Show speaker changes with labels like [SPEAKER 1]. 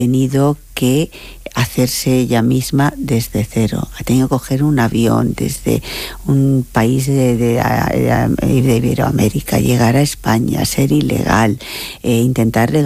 [SPEAKER 1] tenido que hacerse ella misma desde cero. Ha tenido que coger un avión desde un país de Iberoamérica, llegar a España, ser ilegal, intentar